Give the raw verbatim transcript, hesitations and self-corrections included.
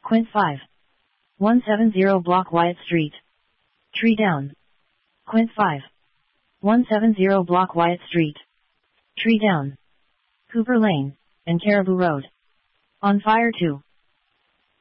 Quint five. one seventy Block Wyatt Street. Tree down. Quint five. one seventy Block Wyatt Street. Tree down. Cooper Lane, and Caribou Road. On fire two.